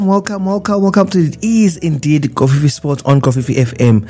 Welcome to It Is Indeed Kofifi Sports on Kofifi FM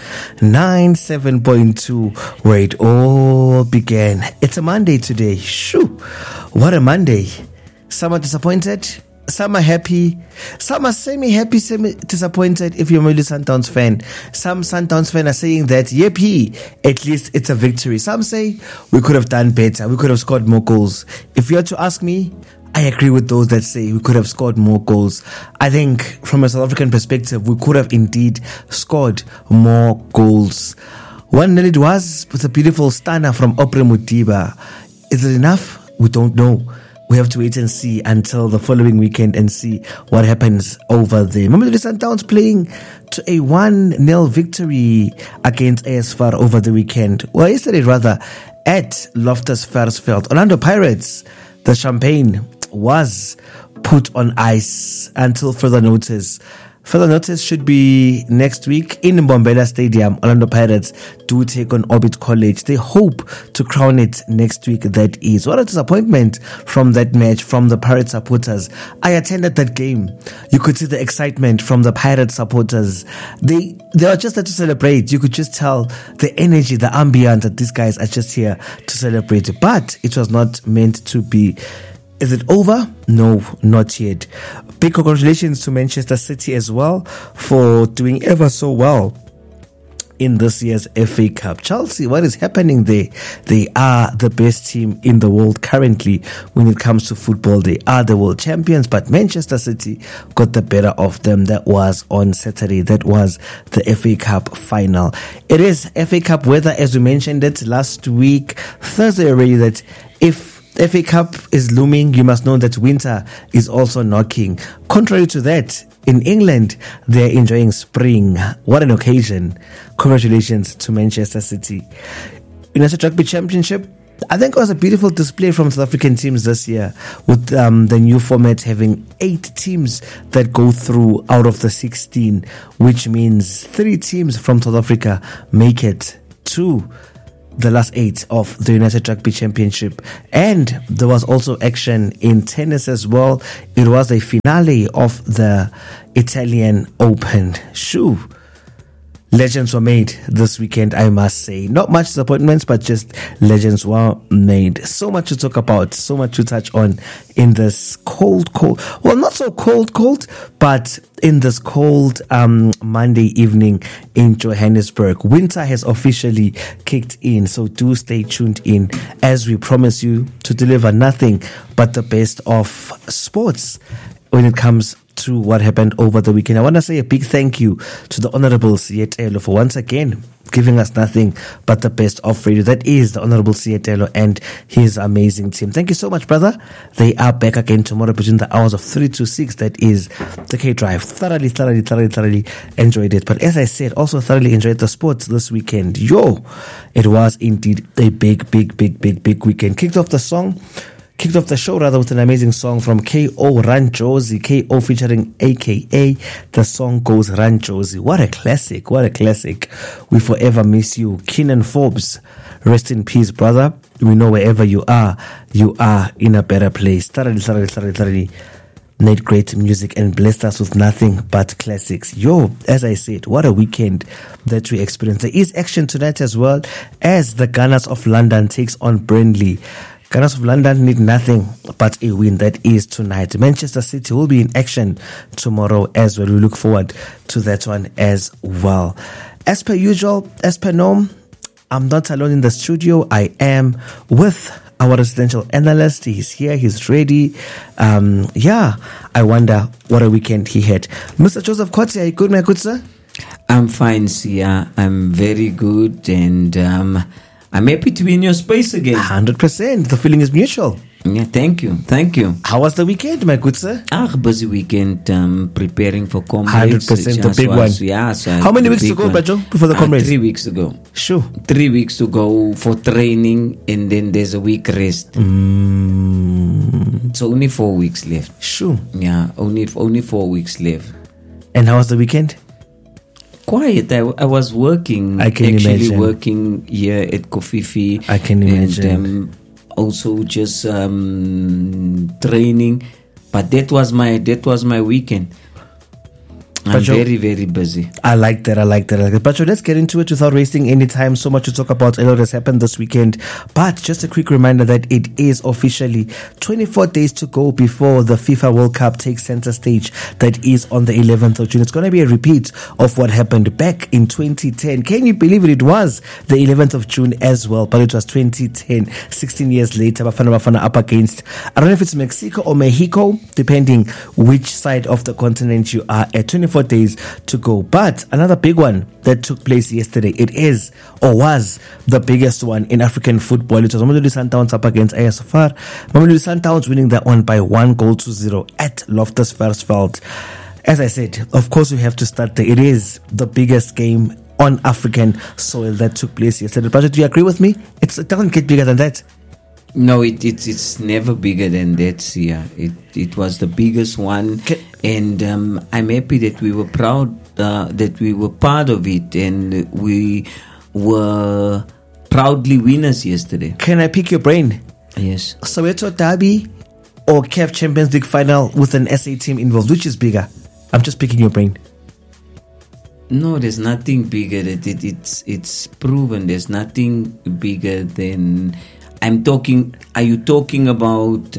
97.2, where it all began. It's a Monday today. Shoo! What a Monday. Some are disappointed, some are happy, some are semi-happy, semi-disappointed if you're a Mamelodi Sundowns fan. Some Sundowns fans are saying that, yippee, at least it's a victory. Some say we could have done better, we could have scored more goals. If you had to ask me, I agree with those that say we could have scored more goals. I think from a South African perspective, we could have indeed scored more goals. 1-0 it was with a beautiful stunner from Opre Modiba. Is it enough? We don't know. We have to wait and see until the following weekend and see what happens over there. Mamelodi Sundowns playing to a 1-0 victory against AS FAR over the weekend. Well, yesterday rather, at Loftus Versfeld. Orlando Pirates, the champagne was put on ice until further notice. Further notice should be next week in Mbombela Stadium. Orlando Pirates do take on Orbit College. They hope to crown it next week, that is. What a disappointment from that match, from the Pirate supporters. I attended that game. You could see the excitement from the Pirate supporters. They are just there to celebrate. You could just tell the energy, the ambience that these guys are just here to celebrate. But it was not meant to be. Is it over? No, not yet. Big congratulations to Manchester City as well for doing ever so well in this year's FA Cup. Chelsea, what is happening there? They are the best team in the world currently when it comes to football. They are the world champions, but Manchester City got the better of them. That was on Saturday. That was the FA Cup final. It is FA Cup weather, as we mentioned it last week, Thursday already, that if FA Cup is looming, you must know that winter is also knocking. Contrary to that, in England, they're enjoying spring. What an occasion. Congratulations to Manchester City. United Rugby Championship, I think it was a beautiful display from South African teams this year, with the new format having 8 teams that go through out of the 16, which means 3 teams from South Africa make it to the last 8 of the United Rugby Championship. And there was also action in tennis as well. It was a finale of the Italian Open. Shoo! Legends were made this weekend, I must say. Not much disappointments, but just legends were made. So much to talk about, so much to touch on in this cold, well, not so cold, but in this cold Monday evening in Johannesburg. Winter has officially kicked in, so do stay tuned in as we promise you to deliver nothing but the best of sports when it comes to what happened over the weekend. I want to say a big thank you to the Honorable Sietelo for once again giving us nothing but the best of radio. That is the Honorable Sietelo and his amazing team. Thank you so much, brother. They are back again tomorrow between the hours of 3 to 6. That is the K-Drive. Thoroughly enjoyed it. But as I said, also thoroughly enjoyed the sports this weekend. It was indeed a big weekend. Kicked off the show with an amazing song from K.O. Run Josie. K.O. featuring AKA. The song goes Run Josie. What a classic. We forever miss you. Keenan Forbes, rest in peace, brother. We know wherever you are in a better place. Thoroughly made great music and blessed us with nothing but classics. As I said, what a weekend that we experienced. There is action tonight as well as the Gunners of London takes on Burnley. Gunners of London need nothing but a win. That is tonight. Manchester City will be in action tomorrow as well. We look forward to that one as well. As per usual, as per norm, I'm not alone in the studio. I am with our residential analyst. He's here. He's ready. I wonder what a weekend he had. Mr. Joseph Kotsi, are you good, my good sir? I'm fine, Sia. I'm very good, and I'm happy to be in your space again. 100%. The feeling is mutual. Yeah, thank you. How was the weekend, my good sir? Busy weekend, preparing for Comrades. 100%, the big one. Yeah. So how many weeks ago, Bajo, before the Comrades? 3 weeks ago. Sure. 3 weeks to go for training, and then there's a week rest. So only 4 weeks left. Sure. Yeah, only 4 weeks left. And how was the weekend? Quiet. I was working. I can imagine. Working here at Kofifi. I can imagine. And, also just training, but that was my weekend. I'm Pacho, very, very busy. I like that. Pacho, let's get into it without wasting any time. So much to talk about. A lot has happened this weekend. But just a quick reminder that it is officially 24 days to go before the FIFA World Cup takes center stage. That is on the 11th of June. It's going to be a repeat of what happened back in 2010. Can you believe it? It was the 11th of June as well, but it was 2010. 16 years later, Bafana up against, I don't know if it's Mexico or Mexico, depending which side of the continent you are at. 24 days to go. But another big one that took place yesterday, it is or was the biggest one in African football. It was Mamelodi Sundowns up against AS FAR. Mamelodi Sundowns winning that one by 1-0 at Loftus Versfeld. As I said, of course we have to start there. It is the biggest game on African soil that took place yesterday. But do you agree with me? It doesn't get bigger than that. No, it's never bigger than that, Sia. It was the biggest one, and I'm happy that we were proud that we were part of it, and we were proudly winners yesterday. Can I pick your brain? Yes. Soweto Derby or CAF Champions League final with an SA team involved? Which is bigger? I'm just picking your brain. No, there's nothing bigger. It's proven. There's nothing bigger than. I'm talking. Are you talking about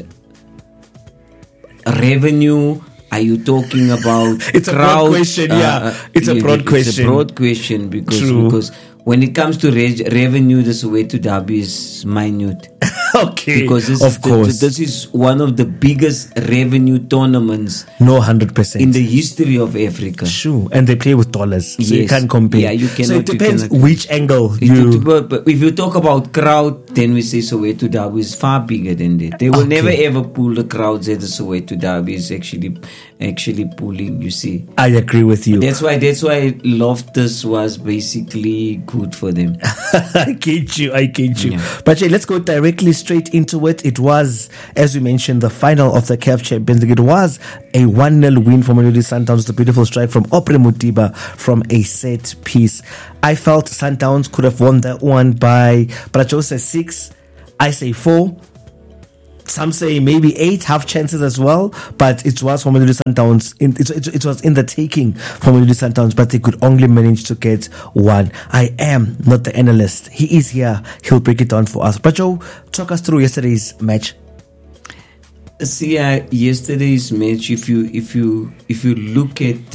revenue? Are you talking about it's crowd? A broad question, yeah. It's a broad question. It's a broad question because when it comes to revenue, the Soweto Derby is minute. Okay, because this is one of the biggest revenue tournaments. No, 100% in the history of Africa. Sure, and they play with dollars, so yes. you can't compare. Yeah, you cannot. So it depends which angle But if you talk about crowd, then we say Soweto Derby is far bigger than that. They will never ever pull the crowds that the Soweto Derby is actually pulling. You see, I agree with you. That's why Loftus was basically good for them. I get you. Yeah. But let's go directly straight into it. It was, as we mentioned, the final of the CAF Champions League. It was a 1-0 win for Mamelodi Sundowns. The beautiful strike from Opre Mutiba from a set piece. I felt Sundowns could have won that one by, Bracho says 6, I say 4. Some say maybe 8 half chances as well, but it was for Mamelodi Sundowns. It was in the taking for Mamelodi Sundowns, but they could only manage to get one. I am not the analyst. He is here. He'll break it down for us. But Joe, talk us through yesterday's match. See, yesterday's match. If you look at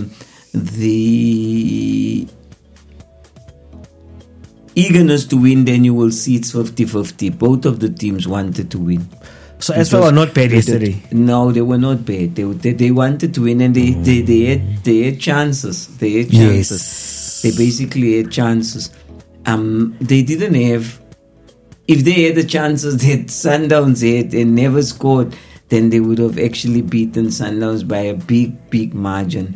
the eagerness to win, then you will see it's 50-50. Both of the teams wanted to win. So as well, were not bad yesterday. No, they were not bad. They wanted to win, and they had chances. They had chances. Yes. They basically had chances. They didn't have. If they had the chances that Sundowns had and never scored, then they would have actually beaten Sundowns by a big margin.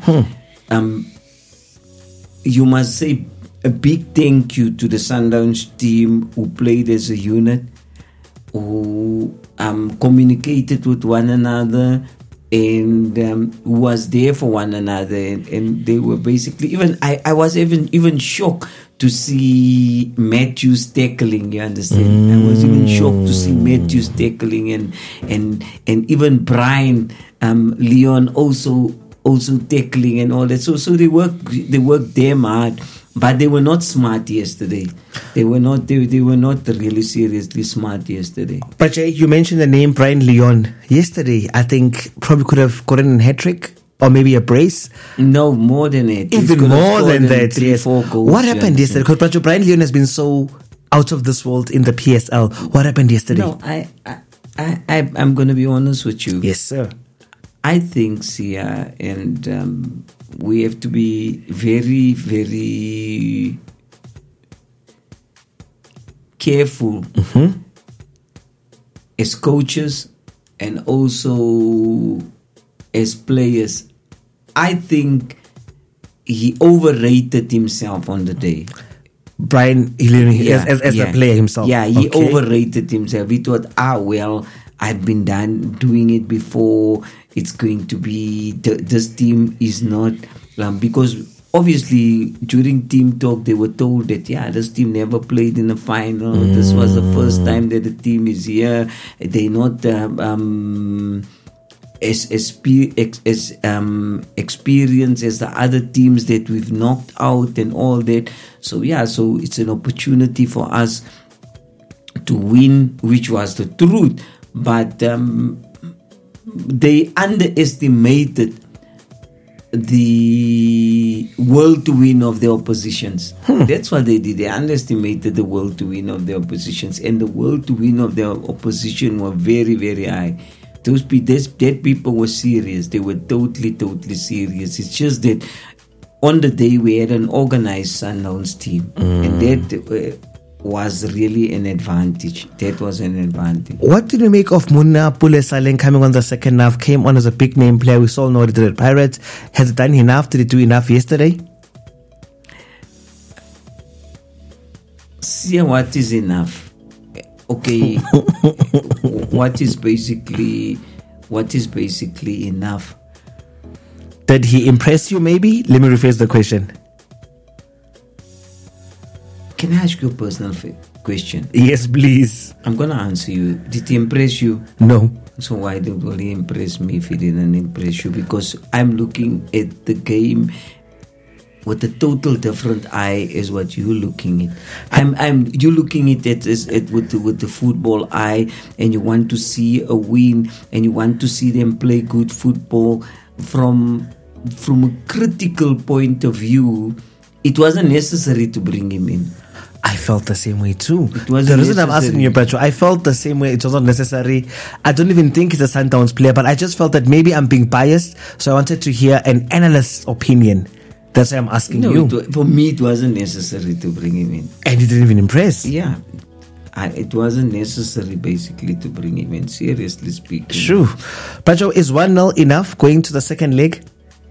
You must say a big thank you to the Sundowns team who played as a unit, who communicated with one another, and who was there for one another, and they were basically even. I was even shocked to see Matthews tackling. You understand? I was even shocked to see Matthews tackling, and even Brian Leon also tackling and all that. So they worked damn hard. But they were not smart yesterday. They were not really seriously smart yesterday. But Jay, you mentioned the name Brian Leon yesterday. I think probably could have gotten a hat-trick or maybe a brace. No, more than it. Even more than that. 3-4 goals. What happened yesterday? Because Brian Leon has been so out of this world in the PSL. What happened yesterday? No, I'm going to be honest with you. Yes, sir. I think, Sia, and we have to be very, very careful as coaches and also as players. I think he overrated himself on the day. Brian Leon, as a player himself. Yeah, he overrated himself. He thought, well, I've been doing it before. It's going to be, this team is not, because obviously during team talk they were told that, this team never played in a final. This was the first time that the team is here. They're not, as experienced as the other teams that we've knocked out and all that. So so it's an opportunity for us to win, which was the truth. But they underestimated the world to win of the oppositions. That's what they did. They underestimated the world to win of the oppositions, and the world to win of the opposition were very, very high. That people were serious. They were totally serious. It's just that on the day we had an organized Sundowns team, and that was really an advantage. That was an advantage. What did you make of Munna Pule Saleng coming on the second half? Came on as a big name player. We saw what he did at Pirates. Has it done enough? Did it do enough yesterday? See, what is enough? Okay, what is basically enough? Did he impress you? Maybe. Let me rephrase the question. Can I ask you a personal question? Yes, please. I'm gonna answer you. Did he impress you? No. So why will he impress me if he didn't impress you? Because I'm looking at the game with a total different eye as what you're looking at. You're looking at it with the football eye, and you want to see a win, and you want to see them play good football. From a critical point of view, it wasn't necessary to bring him in. I felt the same way too. The reason I'm asking you, Petro, I felt the same way. It was not necessary. I don't even think he's a Sundowns player, but I just felt that maybe I'm being biased, so I wanted to hear an analyst's opinion. That's why I'm asking you. For me, it wasn't necessary to bring him in. And he didn't even impress. Yeah. It wasn't necessary, basically, to bring him in, seriously speaking. True. Petro, is 1-0 enough going to the second leg?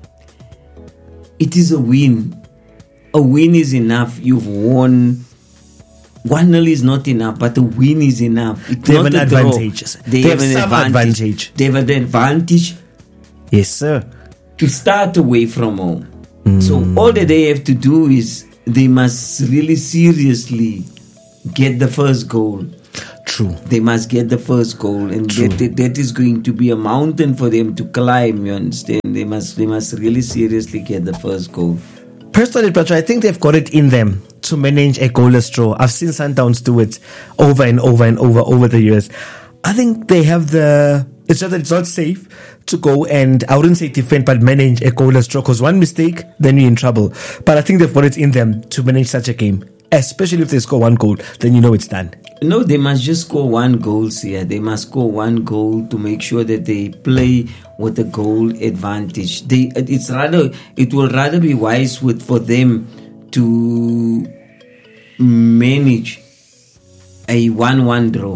It is a win. A win is enough. You've won. 1-0 is not enough, but a win is enough. They have an advantage. They have an advantage. They have an advantage. Yes, sir. To start away from home. So all that they have to do is they must really seriously get the first goal. True. They must get the first goal, and that is going to be a mountain for them to climb. You understand? They must really seriously get the first goal. Personally, Petro, I think they've got it in them to manage a goalless draw. I've seen Sundowns do it over and over the years. I think they have it's just that it's not safe to go and, I wouldn't say defend, but manage a goalless draw, because one mistake, then you're in trouble. But I think they've got it in them to manage such a game. Especially if they score one goal, then you know it's done. No, they must just score one goal here. They must score one goal to make sure that they play with a goal advantage. It will rather be wise for them to manage a 1-1 draw.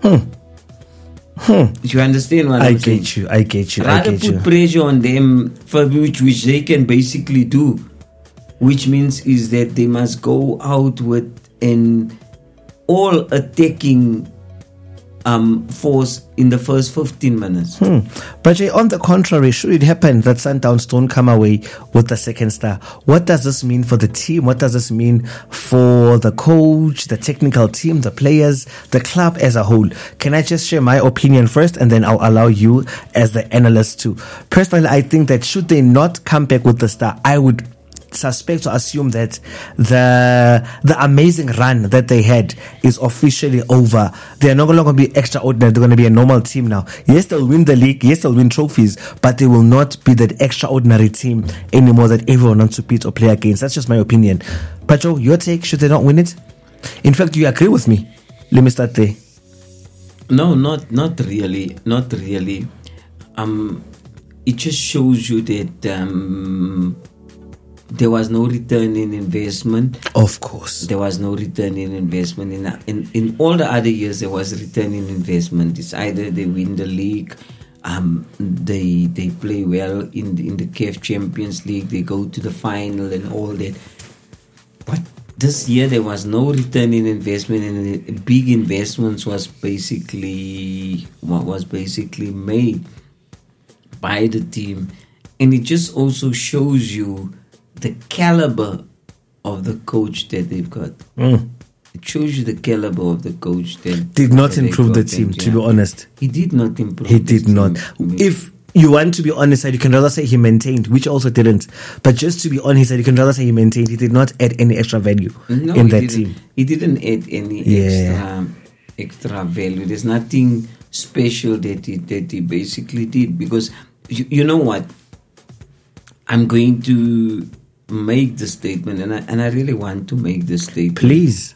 Do you understand what I'm saying? I get you. Rather put pressure on them, for which they can basically do. Which means is that they must go out with an all-attacking force in the first 15 minutes. But on the contrary, should it happen that Sundowns don't come away with the second star, what does this mean for the team? What does this mean for the coach, the technical team, the players, the club as a whole? Can I just share my opinion first, and then I'll allow you as the analyst to? Personally, I think that should they not come back with the star, I would suspect or assume that the amazing run that they had is officially over. They are no longer going to be extraordinary. They're going to be a normal team now. Yes, they'll win the league. Yes, they'll win trophies, but they will not be that extraordinary team anymore that everyone wants to beat or play against. That's just my opinion. Pacho, your take, should they not win it? In fact, do you agree with me? Let me start there. No, not really. Not really. It just shows you that there was no return in investment. Of course. There was no return in investment. In all the other years, there was return in investment. It's either they win the league, they play well in the CAF Champions League, they go to the final and all that. But this year, there was no return in investment, and the big investments was basically made by the team. And it just also shows you the caliber of the coach that they've got. It shows you the caliber of the coach that did not improve the team, to be honest. He did not improve. He did not. If you want to be on his side, you can rather say he maintained, which also didn't. But just to be on his side, you can rather say he maintained. He did not add any extra value in that team. He didn't add any extra value. There's nothing special that he basically did, because you know what? I'm going to make the statement, and I really want to make this statement. Please.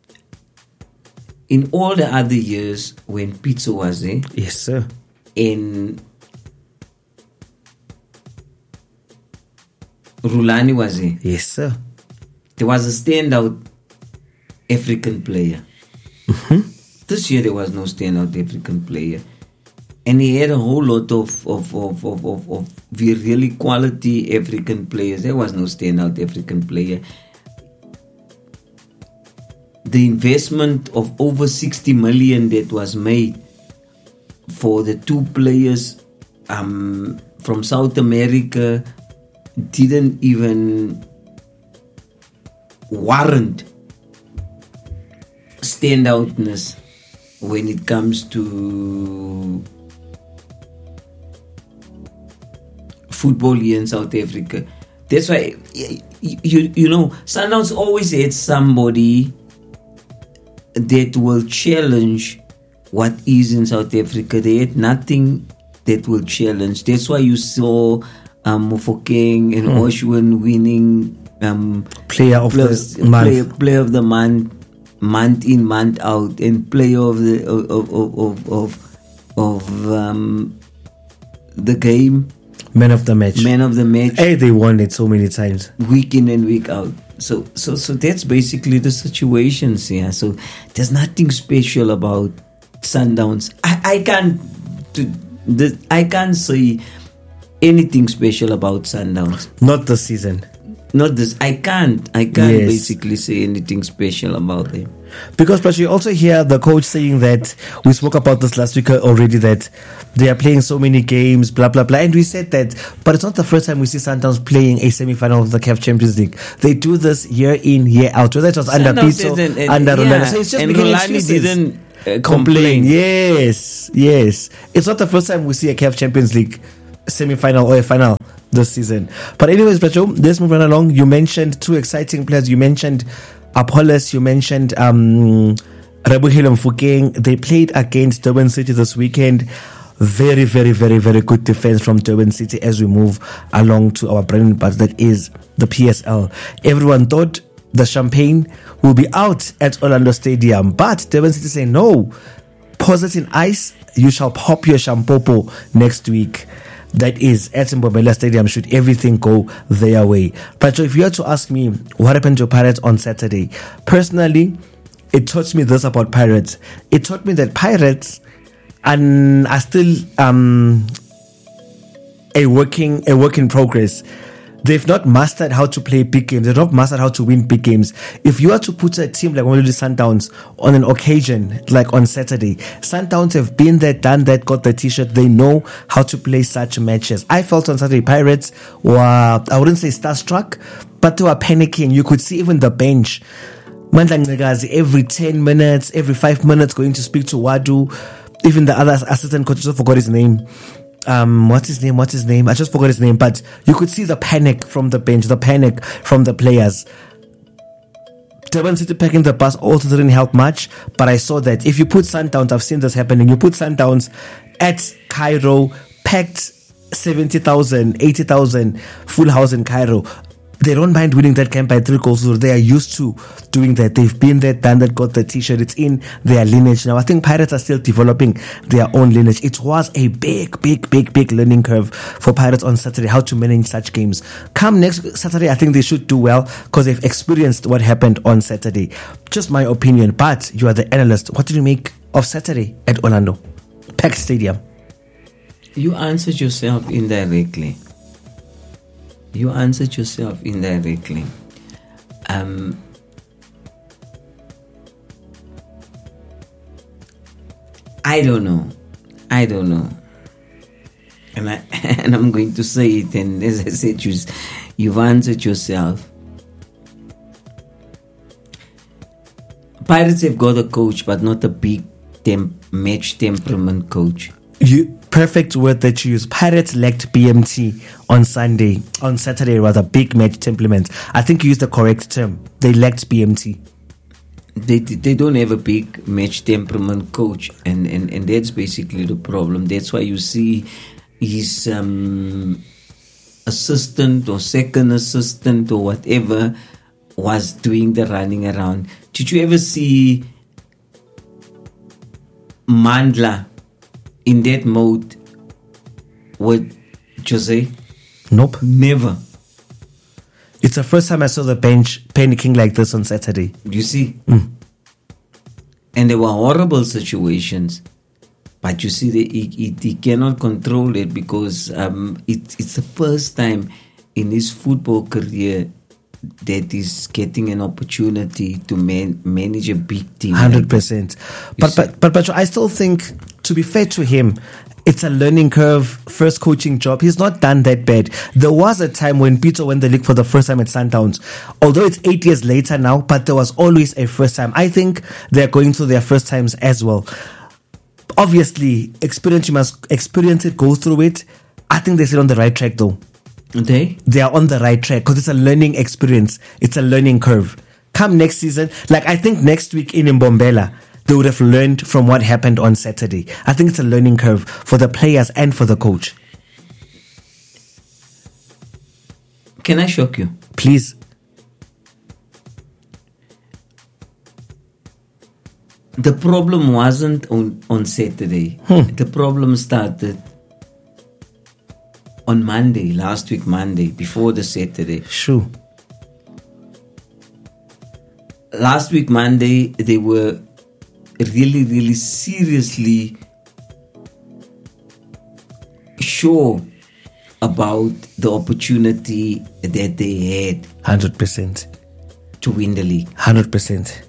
In all the other years when Pitso was there, yes, sir, and Rulani was there, yes, sir, there was a standout African player. Mm-hmm. This year there was no standout African player, and he had a whole lot of really quality African players. There was no standout African player. The investment of over 60 million that was made for the two players from South America didn't even warrant standoutness when it comes to football here in South Africa. That's why you know, Sundowns always had somebody that will challenge what is in South Africa. They had nothing that will challenge. That's why you saw Mofokeng and Oshwin winning player of the month, player of the month in, month out, and player of the game, man of the match. Hey, they won it so many times, week in and week out. So that's basically the situations here. So there's nothing special about Sundowns. I can't say anything special about Sundowns. Not this season. Not this. I can't basically say anything special about them. Because plus you also hear the coach saying that, we spoke about this last week already, that they are playing so many games, blah blah blah, and we said that, but it's not the first time we see Sundowns playing a semi-final of the CAF Champions League. They do this year in, year out, whether it was under Pitso, under Rulani. So it's just and Rulani didn't complain. Yes, it's not the first time we see a CAF Champions League semi-final or a final this season. But anyways, Pacho, let's move on along. You mentioned two exciting players. You mentioned Apollos, you mentioned Rebohile Mofokeng. They played against Durban City this weekend. Very, very, very, very good defense from Durban City as we move along to our bread and butter, that is the PSL. Everyone thought the champagne will be out at Orlando Stadium, but Durban City say no. Pause it in ice. You shall pop your champopo next week. That is at Mbombela Stadium, should everything go their way. But if you had to ask me what happened to Pirates on Saturday, personally, it taught me this about Pirates. It taught me that Pirates are still a work in progress. They've not mastered how to play big games. They've not mastered how to win big games. If you are to put a team like Mamelodi Sundowns on an occasion, like on Saturday, Sundowns have been there, done that, got the t-shirt. They know how to play such matches. I felt on Saturday, Pirates were, I wouldn't say starstruck, but they were panicking. You could see even the bench. Mandla Ncikazi every 10 minutes, every 5 minutes going to speak to Wadu. Even the other assistant coach, I forgot his name. What's his name? I just forgot his name, but you could see the panic from the bench, the panic from the players. Durban City packing the bus also didn't help much, but I saw that if you put Sundowns, I've seen this happening, you put Sundowns at Cairo, packed 70,000, 80,000, full house in Cairo. They don't mind winning that game by 3 goals. So they are used to doing that. They've been there, done that, got the t-shirt. It's in their lineage. Now, I think Pirates are still developing their own lineage. It was a big learning curve for Pirates on Saturday, how to manage such games. Come next Saturday, I think they should do well because they've experienced what happened on Saturday. Just my opinion, but you are the analyst. What did you make of Saturday at Orlando? Packed stadium. You answered yourself indirectly. I don't know. And I'm going to say it, and as I said, you've answered yourself. Pirates have got a coach, but not a big match temperament coach. perfect word that you use. Pirates lacked BMT on Saturday rather, big match temperament. I think you used the correct term. They lacked BMT. They don't have a big match temperament coach, and that's basically the problem. That's why you see his assistant or second assistant or whatever was doing the running around. Did you ever see Mandla in that mode with Jose? Nope. Never. It's the first time I saw the bench panicking like this on Saturday. You see? And there were horrible situations. But you see, he cannot control it because it's the first time in his football career that he's getting an opportunity to manage a big team. 100%. But I still think, to be fair to him, it's a learning curve, first coaching job. He's not done that bad. There was a time when Peter won the league for the first time at Sundowns. Although it's 8 years later now, but there was always a first time. I think they're going through their first times as well. Obviously, you must experience it, go through it. I think they're still on the right track though. They are on the right track because it's a learning experience. It's a learning curve. Come next season, like I think next week in Mbombela, they would have learned from what happened on Saturday. I think it's a learning curve for the players and for the coach. Can I shock you? Please. The problem wasn't on Saturday. The problem started on Monday, last week Monday, before the Saturday. Sure. Last week Monday, they were really, really seriously sure about the opportunity that they had 100% to win the league. 100%.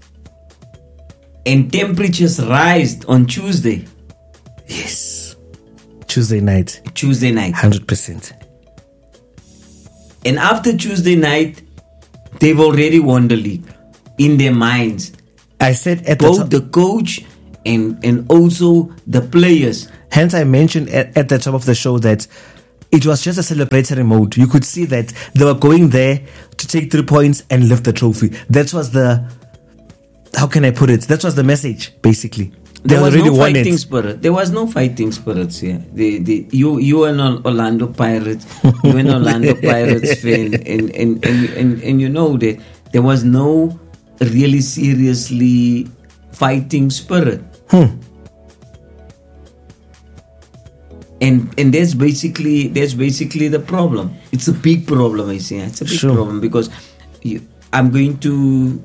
And temperatures rised on Tuesday. Yes. Tuesday night. 100%. And after Tuesday night, they've already won the league in their minds. I said at both the coach and also the players. Hence, I mentioned at the top of the show that it was just a celebratory mode. You could see that they were going there to take 3 points and lift the trophy. That was how can I put it? That was the message, basically. There was no fighting spirit. There was no fighting spirits here. You are an Orlando Pirates. You're an Orlando Pirates fan, and you know that there was no really seriously fighting spirit. And that's basically the problem. It's a big problem, I say. It's a big problem because I'm going to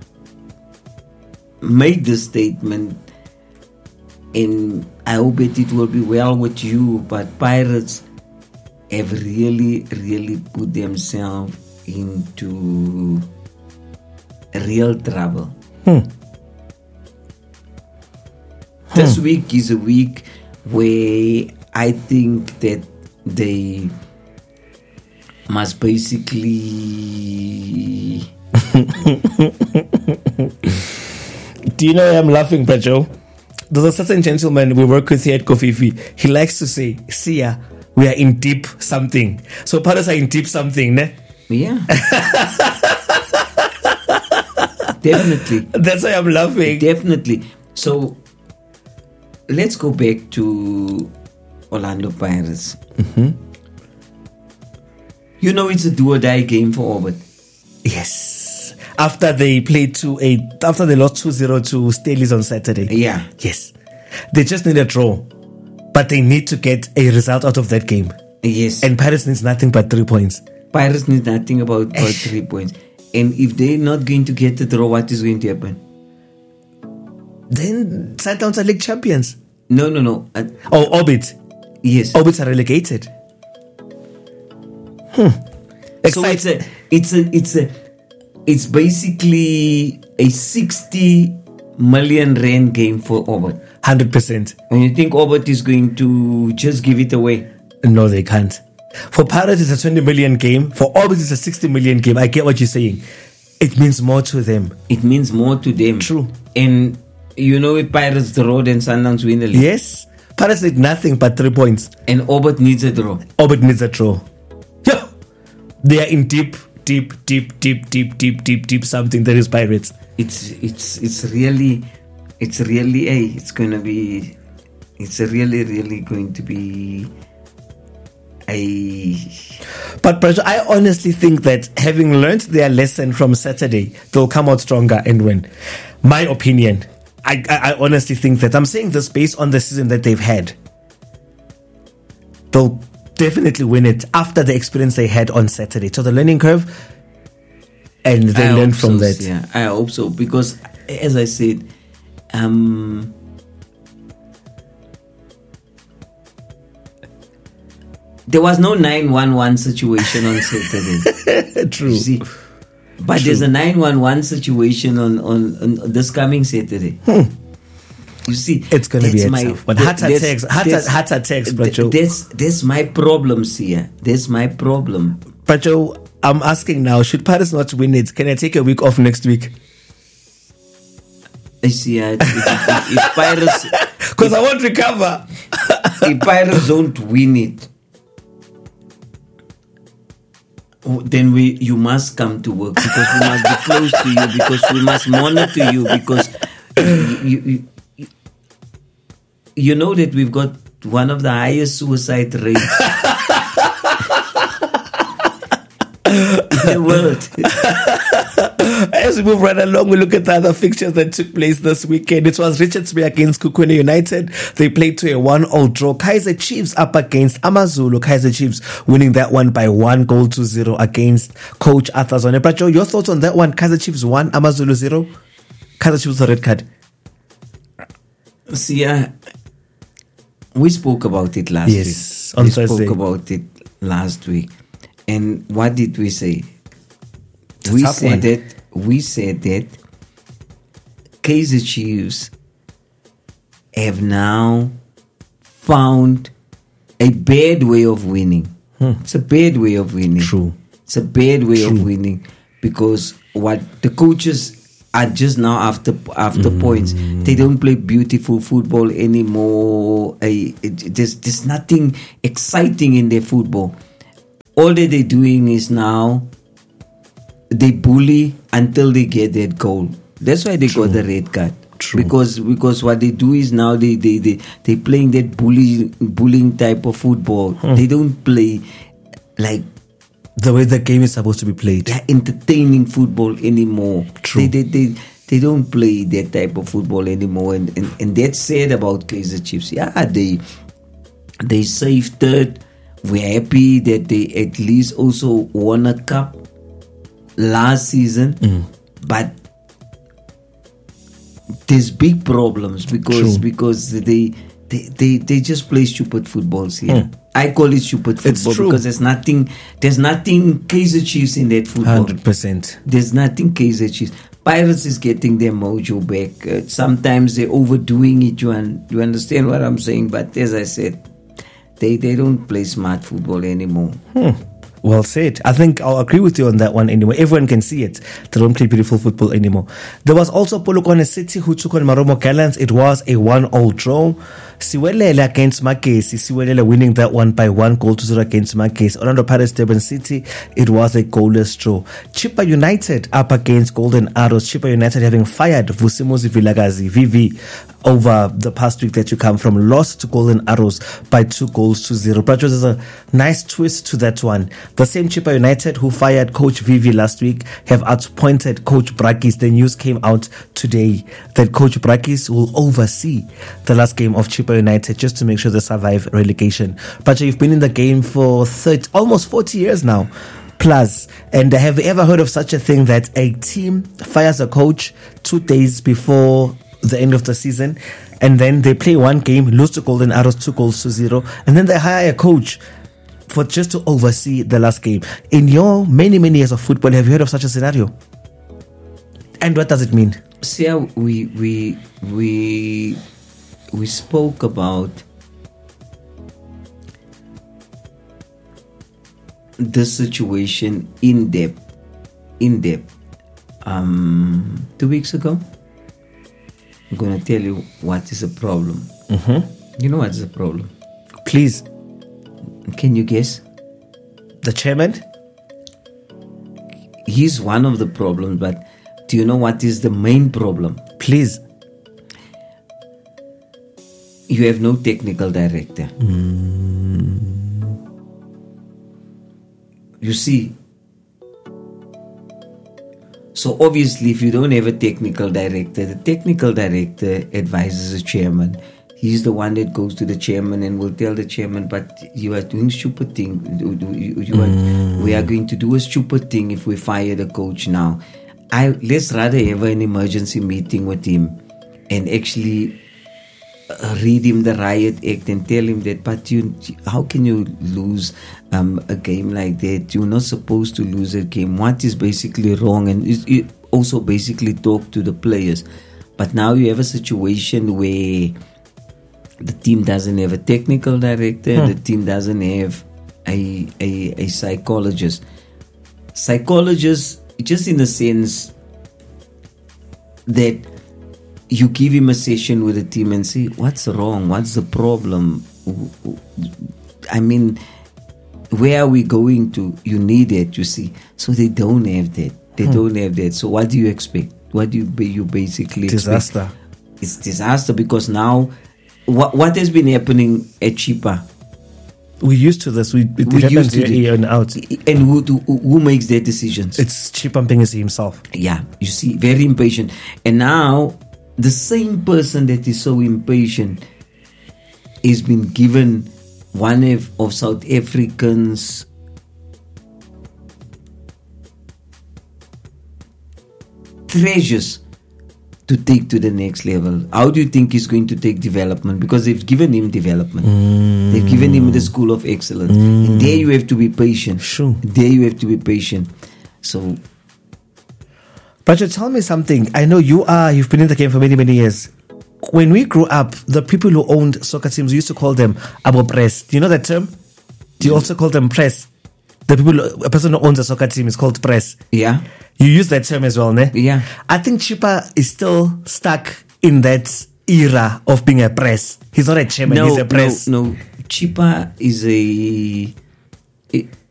make this statement, and I hope it will be well with you, but Pirates have really, really put themselves into real trouble. This week is a week where I think that they must basically... Do you know why I'm laughing, Brajo? There's a certain gentleman we work with here at Kofifi. He likes to say, "Sia, we are in deep something." So Pirates are in deep something, ne? Yeah. Definitely. That's why I'm laughing. Definitely. So let's go back to Orlando Pirates. You know it's a do or die game for Orbit. Yes. After they lost 2-0 to Staley's on Saturday. Yeah. Yes. They just need a draw. But they need to get a result out of that game. Yes. And Pirates needs nothing but 3 points. Pirates need nothing about 3 points. And if they're not going to get the draw, what is going to happen? Then Sundowns are league champions. No. Orbit. Yes. Orbits are relegated. So it's basically a 60 million rand game for Orbit. 100%. And you think Orbit is going to just give it away? No, they can't. For Pirates, it's a 20 million game. For Orbit, it's a 60 million game. I get what you're saying. It means more to them. It means more to them. True. And you know, if Pirates draw, then Sundowns win the league. Yes. Pirates need nothing but 3 points. And Obert needs a draw. Obert needs a draw. Yeah. They are in deep something that is Pirates. It's really going to be But Prajo, I honestly think that having learned their lesson from Saturday, they'll come out stronger and win. My opinion. I honestly think that. I'm saying this based on the season that they've had. They'll definitely win it after the experience they had on Saturday. So the learning curve, and they learn from that. Yeah, I hope so, because as I said, there was no 9-1-1 situation on Saturday. True. You see? But True. there's a 9-1-1 situation on this coming Saturday. You see, It's going to be a tough. But heart attacks, Prajo. That's my problem, Sia. That's my problem. Prajo, I'm asking now, should Pirates not win it? Can I take a week off next week? I see. If Pirates, Because I won't recover. if Pirates don't win it, then you must come to work, because we must be close to you, because we must monitor you, because you know that we've got one of the highest suicide rates in the world. As we move right along, we look at the other fixtures that took place this weekend. It was Richards Bay against Kukune United. They played to a 1-1 draw. Kaizer Chiefs up against Amazulu. Kaizer Chiefs winning that one by 1-0 against Coach Arthur Zwane. Prajo, your thoughts on that one? Kaizer Chiefs 1, Amazulu 0. Kaizer Chiefs a red card. See, we spoke about it last week. On we Thursday. spoke about it last week. And what did we say? It's a tough one. We said that Kaizer Chiefs have now found a bad way of winning. It's a bad way of winning. True. It's a bad way of winning, because what the coaches are just now after points. They don't play beautiful football anymore. There's nothing exciting in their football. All that they're doing is now they bully until they get that goal. That's why they got the red card. True. Because what they do is now they playing that bullying type of football. They don't play like The way the game is supposed to be played. entertaining football anymore. True. They don't play that type of football anymore, and that's sad about Kaizer Chiefs. Yeah, they saved third. We're happy that they at least also won a cup last season, but there's big problems because they just play stupid footballs here. I call it stupid football because there's nothing Kaizer Chiefs in that football. 100%. There's nothing Kaizer Chiefs. Pirates is getting their mojo back. Sometimes they're overdoing it. You understand what I'm saying? But as I said, they don't play smart football anymore. Well said. I think I'll agree with you on that one anyway. Everyone can see it. They don't play beautiful football anymore. There was also Polokwane City who took on Maromo Gallants. It was a 1-1 draw. Siwelele against Makesi. Siwelele winning that one by 1-0 against Makesi. Orlando Pirates Durban City. It was a goalless draw. Chippa United up against Golden Arrows. Chippa United having fired Vusimuzi Vilakazi, VV, over the past week that you come from. Lost to Golden Arrows by 2-0. But there's a nice twist to that one. The same Chippa United who fired Coach Vivi last week have appointed Coach Brakis. The news came out today that Coach Brakis will oversee the last game of Chippa United just to make sure they survive relegation. But you've been in the game for almost 40 years now. Plus, and have you ever heard of such a thing that a team fires a coach 2 days before the end of the season, and then they play one game, lose to Golden Arrows 2-0, and then they hire a coach for just to oversee the last game? In your many years of football, have you heard of such a scenario? And what does it mean? See, we spoke about the situation in depth 2 weeks ago. I'm going to tell you what is the problem. You know what's the problem? Please. Can you guess? The chairman? He's one of the problems, but do you know what is the main problem? Please. You have no technical director. You see, so obviously if you don't have a technical director, the technical director advises the chairman. He's the one that goes to the chairman and will tell the chairman, but you are doing stupid thing. We are going to do a stupid thing if we fire the coach now. Let's rather have an emergency meeting with him and actually read him the riot act and tell him that, but how can you lose a game like that? You're not supposed to lose a game. What is basically wrong? And you also basically talk to the players. But now you have a situation where the team doesn't have a technical director, the team doesn't have a psychologist. Psychologist, just in the sense that you give him a session with the team and say, what's wrong? What's the problem? I mean, where are we going to? You need it, you see. So they don't have that. They don't have that. So what do you expect? What do you basically expect? Disaster. It's disaster because now, what has been happening at Chippa? We're used to this. It happens year in out. And who makes their decisions? It's Chippa Mpengisi himself. Yeah, you see, very impatient. And now, the same person that is so impatient has been given one of South Africans' treasures to take to the next level. How do you think he's going to take development? Because they've given him development. They've given him the school of excellence. And there you have to be patient. Sure. There you have to be patient. So, but you tell me something. I know you've been in the game for many, many years. When we grew up, the people who owned soccer teams, we used to call them Abo Press. Do you know that term? Do you also call them press? A person who owns a soccer team is called press. yeah. You use that term as well, ne? Yeah. I think Chippa is still stuck in that era of being a press. He's not a chairman, he's a press. No. Chippa is